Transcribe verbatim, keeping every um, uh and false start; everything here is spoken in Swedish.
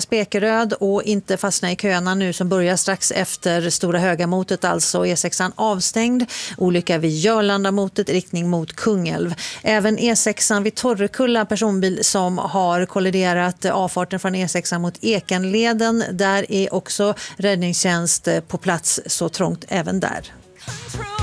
Spekeröd och inte fastna i köerna nu som börjar strax efter Stora Höga-motet, alltså E sexan avstängd. Olycka vid Jörlanda-motet, riktning mot Kungälv. Även E sexan vid Torrekulla, personbil som har kolliderat avfarten från E sexan mot Ekenleden. Där är också räddningstjänst på plats, så trångt även där.